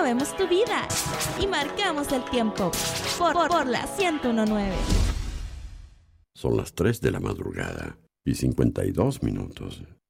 movemos tu vida y marcamos el tiempo por la 101.9. Son las 3 de la madrugada y 52 minutos.